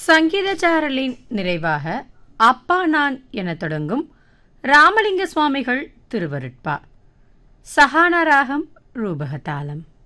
சங்கீதச்சாரலின் நிறைவாக அப்பா நான் என தொடங்கும் ராமலிங்க சுவாமிகள் திருவருட்பா. சஹானா ராகம் ரூபகதாளம்.